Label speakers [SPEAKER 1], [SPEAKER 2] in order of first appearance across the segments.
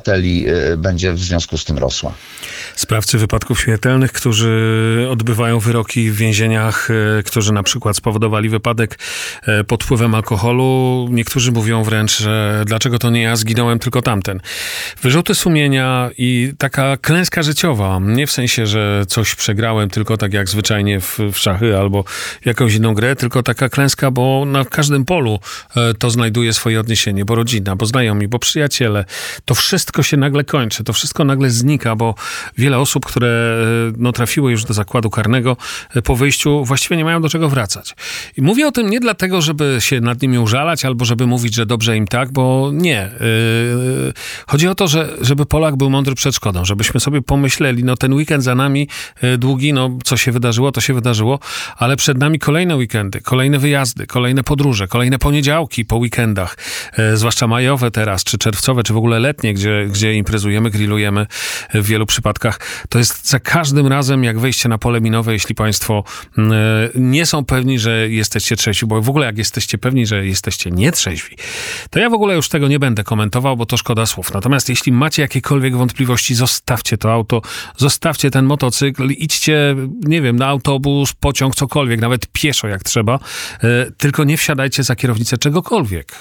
[SPEAKER 1] obywateli będzie w związku z tym rosła.
[SPEAKER 2] Sprawcy wypadków śmiertelnych, którzy odbywają wyroki w więzieniach, którzy na przykład spowodowali wypadek pod wpływem alkoholu, niektórzy mówią wręcz, że dlaczego to nie ja zginąłem, tylko tamten. Wyrzuty sumienia i taka klęska życiowa, nie w sensie, że coś przegrałem tylko tak jak zwyczajnie w szachy albo jakąś inną grę, tylko taka klęska, bo na każdym polu to znajduje swoje odniesienie, bo rodzina, bo znajomi, bo przyjaciele. To wszystko się nagle kończy, to wszystko nagle znika, bo wiele osób, które trafiły już do zakładu karnego po wyjściu, właściwie nie mają do czego wracać. I mówię o tym nie dlatego, żeby się nad nimi użalać, albo żeby mówić, że dobrze im tak, bo nie. Chodzi o to, żeby Polak był mądry przed szkodą, żebyśmy sobie pomyśleli, ten weekend za nami długi, co się wydarzyło, to się wydarzyło, ale przed nami kolejne weekendy, kolejne wyjazdy, kolejne podróże, kolejne poniedziałki po weekendach, zwłaszcza majowe teraz, czy czerwcowe, czy w ogóle letnie, gdzie imprezujemy, grillujemy w wielu przypadkach. To jest za każdym razem jak wejście na pole minowe, jeśli państwo nie są pewni, że jesteście trzeźwi, bo w ogóle jak jesteście pewni, że jesteście nietrzeźwi, to ja w ogóle już tego nie będę komentował, bo to szkoda słów. Natomiast jeśli macie jakiekolwiek wątpliwości, zostawcie to auto, zostawcie ten motocykl, idźcie, nie wiem, na autobus, pociąg, cokolwiek, nawet pieszo jak trzeba, tylko nie wsiadajcie za kierownicę czegokolwiek.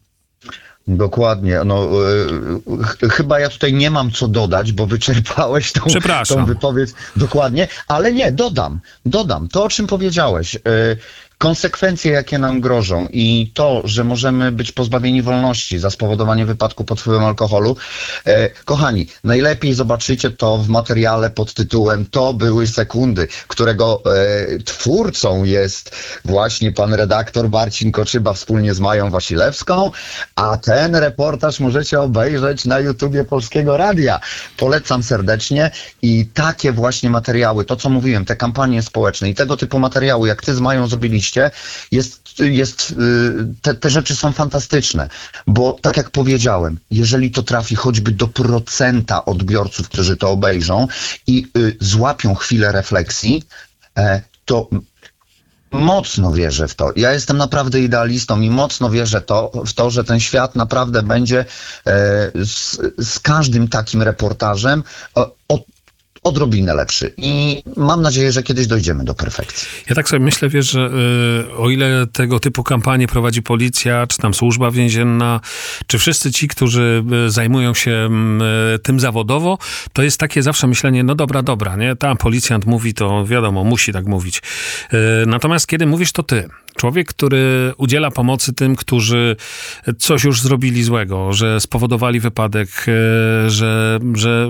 [SPEAKER 1] Dokładnie. Chyba ja tutaj nie mam co dodać, bo wyczerpałeś tą wypowiedź. Dokładnie, ale nie, dodam to, o czym powiedziałeś. Konsekwencje, jakie nam grożą i to, że możemy być pozbawieni wolności za spowodowanie wypadku pod wpływem alkoholu. Kochani, najlepiej zobaczycie to w materiale pod tytułem "To były sekundy", którego twórcą jest właśnie pan redaktor Marcin Koczyba wspólnie z Mają Wasilewską, a ten reportaż możecie obejrzeć na YouTubie Polskiego Radia. Polecam serdecznie i takie właśnie materiały, to co mówiłem, te kampanie społeczne i tego typu materiały, jak ty z Mają zrobiliście, te rzeczy są fantastyczne, bo tak jak powiedziałem, jeżeli to trafi choćby do procenta odbiorców, którzy to obejrzą i złapią chwilę refleksji, to mocno wierzę w to. Ja jestem naprawdę idealistą i mocno wierzę w to, że ten świat naprawdę będzie z każdym takim reportażem odrobinę lepszy. I mam nadzieję, że kiedyś dojdziemy do perfekcji.
[SPEAKER 2] Ja tak sobie myślę, wiesz, że o ile tego typu kampanie prowadzi policja, czy tam służba więzienna, czy wszyscy ci, którzy zajmują się tym zawodowo, to jest takie zawsze myślenie, dobra, nie? Tam policjant mówi, to wiadomo, musi tak mówić. Natomiast kiedy mówisz, to ty. Człowiek, który udziela pomocy tym, którzy coś już zrobili złego, że spowodowali wypadek, że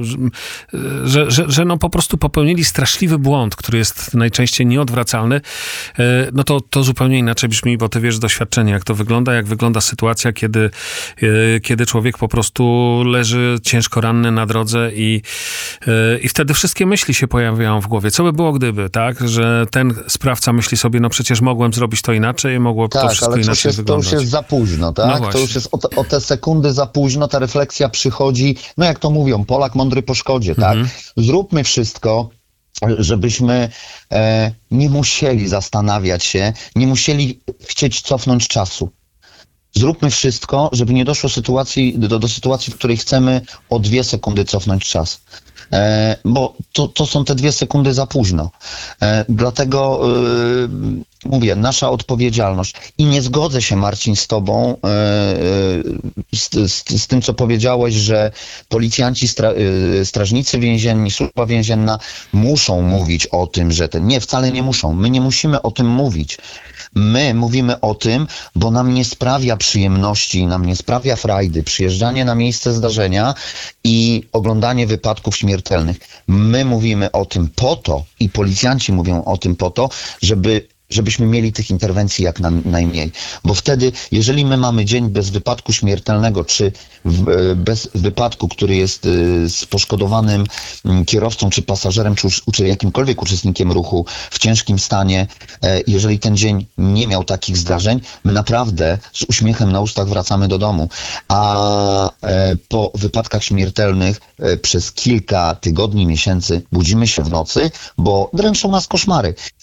[SPEAKER 2] po prostu popełnili straszliwy błąd, który jest najczęściej nieodwracalny, to zupełnie inaczej brzmi, bo ty wiesz z doświadczenia, jak to wygląda, jak wygląda sytuacja, kiedy człowiek po prostu leży ciężko ranny na drodze i wtedy wszystkie myśli się pojawiają w głowie. Co by było gdyby, tak? Że ten sprawca myśli sobie, przecież mogłem zrobić to inaczej, mogło to wszystko inaczej wyglądać.
[SPEAKER 1] To już jest za późno, tak? To już jest o te sekundy za późno, ta refleksja przychodzi, jak to mówią, Polak mądry po szkodzie, tak? Zróbmy wszystko, żebyśmy nie musieli zastanawiać się, nie musieli chcieć cofnąć czasu. Zróbmy wszystko, żeby nie doszło do sytuacji, w której chcemy o 2 sekundy cofnąć czas. Bo to są te 2 sekundy za późno. Dlatego mówię, nasza odpowiedzialność. I nie zgodzę się, Marcin, z tobą, z tym, co powiedziałeś, że policjanci, strażnicy więzienni, służba więzienna muszą mówić o tym, że nie, wcale nie muszą. My nie musimy o tym mówić. My mówimy o tym, bo nam nie sprawia przyjemności, nam nie sprawia frajdy przyjeżdżanie na miejsce zdarzenia i oglądanie wypadków śmiertelnych. My mówimy o tym po to i policjanci mówią o tym po to, żebyśmy mieli tych interwencji jak najmniej. Bo wtedy, jeżeli my mamy dzień bez wypadku śmiertelnego, czy bez wypadku, który jest z poszkodowanym kierowcą, czy pasażerem, czy jakimkolwiek uczestnikiem ruchu w ciężkim stanie, jeżeli ten dzień nie miał takich zdarzeń, my naprawdę z uśmiechem na ustach wracamy do domu. A po wypadkach śmiertelnych przez kilka tygodni, miesięcy budzimy się w nocy, bo dręczą nas koszmary.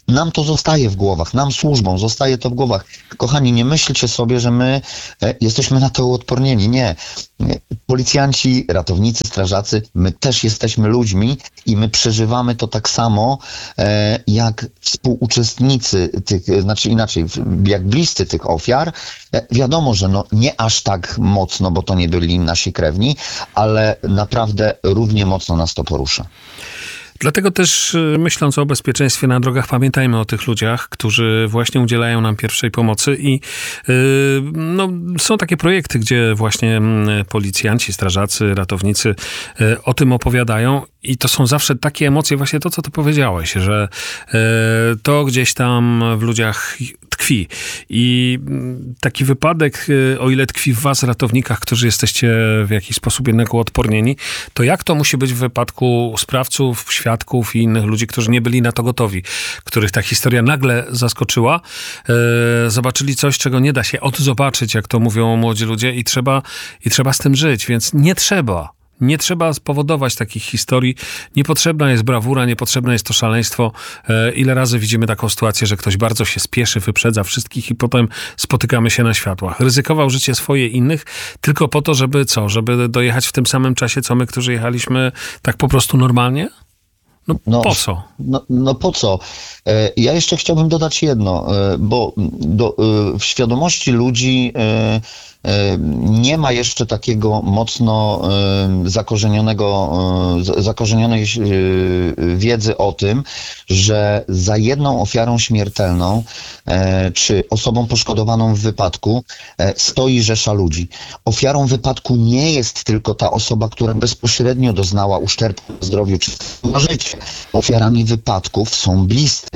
[SPEAKER 1] nam to zostaje w głowach, nam służbom zostaje to w głowach. Kochani, nie myślcie sobie, że my jesteśmy na to uodpornieni. Nie. Policjanci, ratownicy, strażacy, my też jesteśmy ludźmi i my przeżywamy to tak samo jak współuczestnicy tych, znaczy inaczej, jak bliscy tych ofiar. Wiadomo, że no nie aż tak mocno, bo to nie byli nasi krewni, ale naprawdę równie mocno nas to porusza.
[SPEAKER 2] Dlatego też myśląc o bezpieczeństwie na drogach, pamiętajmy o tych ludziach, którzy właśnie udzielają nam pierwszej pomocy i no, są takie projekty, gdzie właśnie policjanci, strażacy, ratownicy o tym opowiadają i to są zawsze takie emocje, właśnie to, co ty powiedziałeś, że to gdzieś tam w ludziach tkwi. I taki wypadek, o ile tkwi w was, ratownikach, którzy jesteście w jakiś sposób jednak uodpornieni, to jak to musi być w wypadku sprawców, świadków i innych ludzi, którzy nie byli na to gotowi, których ta historia nagle zaskoczyła, zobaczyli coś, czego nie da się odzobaczyć, jak to mówią młodzi ludzie i trzeba z tym żyć, więc nie trzeba spowodować takich historii. Niepotrzebna jest brawura, niepotrzebne jest to szaleństwo. Ile razy widzimy taką sytuację, że ktoś bardzo się spieszy, wyprzedza wszystkich i potem spotykamy się na światłach. Ryzykował życie swoje innych tylko po to, żeby co? Żeby dojechać w tym samym czasie, co my, którzy jechaliśmy tak po prostu normalnie? No po co?
[SPEAKER 1] No po co? Ja jeszcze chciałbym dodać jedno, bo w świadomości ludzi nie ma jeszcze takiego mocno zakorzenionej wiedzy o tym, że za jedną ofiarą śmiertelną czy osobą poszkodowaną w wypadku stoi rzesza ludzi. Ofiarą wypadku nie jest tylko ta osoba, która bezpośrednio doznała uszczerbku na zdrowiu czy na życiu. Ofiarami wypadków są bliscy.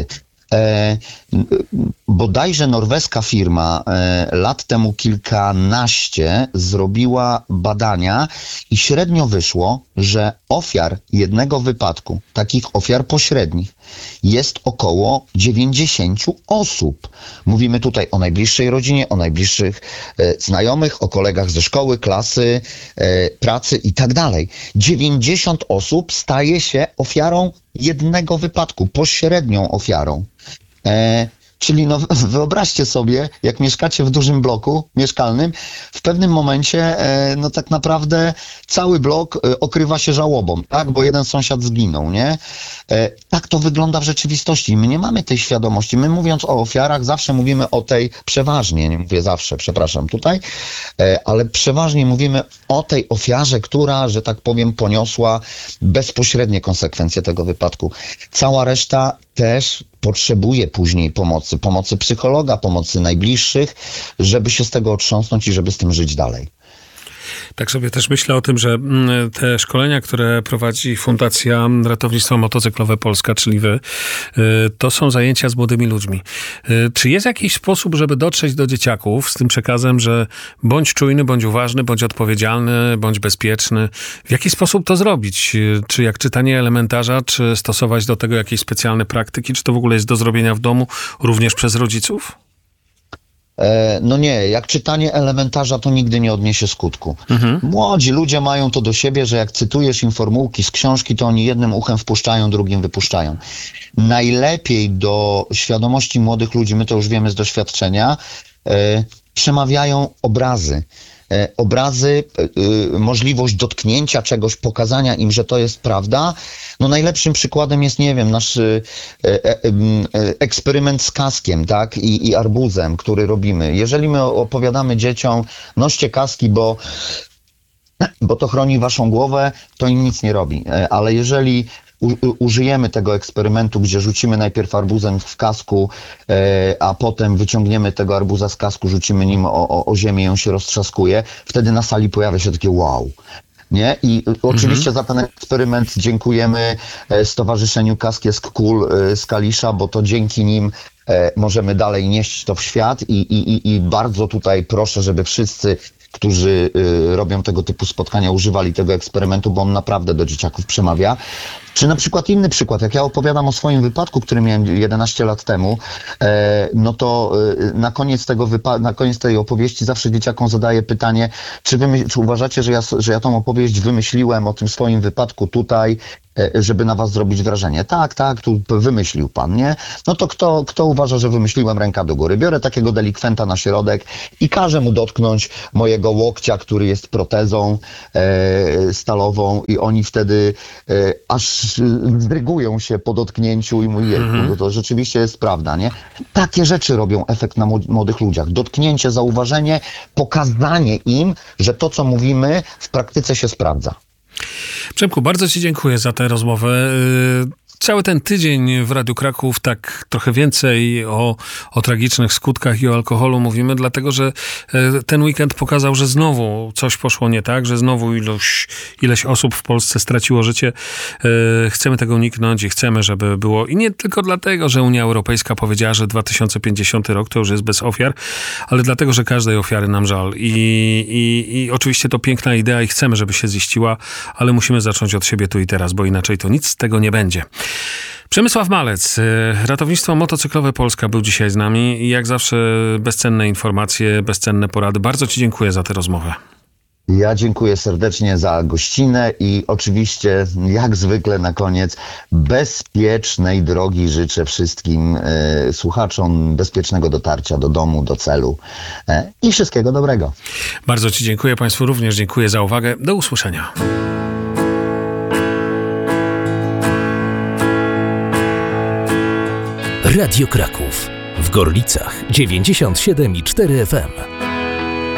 [SPEAKER 1] Bodajże norweska firma lat temu kilkanaście zrobiła badania i średnio wyszło, że ofiar jednego wypadku, takich ofiar pośrednich, jest około 90 osób. Mówimy tutaj o najbliższej rodzinie, o najbliższych znajomych, o kolegach ze szkoły, klasy, pracy i tak dalej. 90 osób staje się ofiarą jednego wypadku, pośrednią ofiarą. Czyli no, wyobraźcie sobie, jak mieszkacie w dużym bloku mieszkalnym, w pewnym momencie no tak naprawdę cały blok okrywa się żałobą, tak? Bo jeden sąsiad zginął, nie? Tak to wygląda w rzeczywistości. My nie mamy tej świadomości. My mówiąc o ofiarach zawsze mówimy o tej, przeważnie, nie mówię zawsze, przepraszam tutaj, ale przeważnie mówimy o tej ofiarze, która, że tak powiem, poniosła bezpośrednie konsekwencje tego wypadku. Cała reszta też potrzebuje później pomocy psychologa, pomocy najbliższych, żeby się z tego otrząsnąć i żeby z tym żyć dalej.
[SPEAKER 2] Tak sobie też myślę o tym, że te szkolenia, które prowadzi Fundacja Ratownictwo Motocyklowe Polska, czyli wy, to są zajęcia z młodymi ludźmi. Czy jest jakiś sposób, żeby dotrzeć do dzieciaków z tym przekazem, że bądź czujny, bądź uważny, bądź odpowiedzialny, bądź bezpieczny? W jaki sposób to zrobić? Czy jak czytanie elementarza, czy stosować do tego jakieś specjalne praktyki? Czy to w ogóle jest do zrobienia w domu, również przez rodziców?
[SPEAKER 1] No nie, jak czytanie elementarza to nigdy nie odniesie skutku. Młodzi ludzie mają to do siebie, że jak cytujesz im formułki z książki, to oni jednym uchem wpuszczają, drugim wypuszczają. Najlepiej do świadomości młodych ludzi, my to już wiemy z doświadczenia, przemawiają obrazy. Możliwość dotknięcia czegoś, pokazania im, że to jest prawda. No najlepszym przykładem jest, nie wiem, nasz eksperyment z kaskiem, tak, i arbuzem, który robimy. Jeżeli my opowiadamy dzieciom, noście kaski, bo to chroni waszą głowę, to im nic nie robi. Ale jeżeli użyjemy tego eksperymentu, gdzie rzucimy najpierw arbuzem w kasku, a potem wyciągniemy tego arbuza z kasku, rzucimy nim o ziemię i on się roztrzaskuje, wtedy na sali pojawia się takie wow. Nie? I oczywiście za ten eksperyment dziękujemy Stowarzyszeniu Kask jest Cool z Kalisza, bo to dzięki nim możemy dalej nieść to w świat i bardzo tutaj proszę, żeby wszyscy, którzy robią tego typu spotkania, używali tego eksperymentu, bo on naprawdę do dzieciaków przemawia. Czy na przykład inny przykład, jak ja opowiadam o swoim wypadku, który miałem 11 lat temu, no to na koniec tej opowieści zawsze dzieciakom zadaję pytanie, czy uważacie, że ja tą opowieść wymyśliłem o tym swoim wypadku tutaj, żeby na was zrobić wrażenie. Tak, tu wymyślił pan, nie? No to kto uważa, że wymyśliłem, ręka do góry? Biorę takiego delikwenta na środek i każę mu dotknąć mojego łokcia, który jest protezą stalową i oni wtedy aż zdrygują się po dotknięciu i mówię, no to rzeczywiście jest prawda, nie? Takie rzeczy robią efekt na młodych ludziach. Dotknięcie, zauważenie, pokazanie im, że to, co mówimy, w praktyce się sprawdza.
[SPEAKER 2] Przemku, bardzo ci dziękuję za tę rozmowę. Cały ten tydzień w Radiu Kraków tak trochę więcej o tragicznych skutkach i o alkoholu mówimy, dlatego że ten weekend pokazał, że znowu coś poszło nie tak, że znowu ileś osób w Polsce straciło życie. Chcemy tego uniknąć i chcemy, żeby było. I nie tylko dlatego, że Unia Europejska powiedziała, że 2050 rok to już jest bez ofiar, ale dlatego, że każdej ofiary nam żal. I oczywiście to piękna idea i chcemy, żeby się ziściła, ale musimy zacząć od siebie tu i teraz, bo inaczej to nic z tego nie będzie. Przemysław Malec, Ratownictwo Motocyklowe Polska był dzisiaj z nami i jak zawsze bezcenne informacje, bezcenne porady. Bardzo ci dziękuję za tę rozmowę.
[SPEAKER 1] Ja dziękuję serdecznie za gościnę i oczywiście jak zwykle na koniec bezpiecznej drogi życzę wszystkim słuchaczom, bezpiecznego dotarcia do domu, do celu i wszystkiego dobrego.
[SPEAKER 2] Bardzo ci dziękuję, Państwu również dziękuję za uwagę. Do usłyszenia.
[SPEAKER 3] Radio Kraków w Gorlicach 97,4 FM.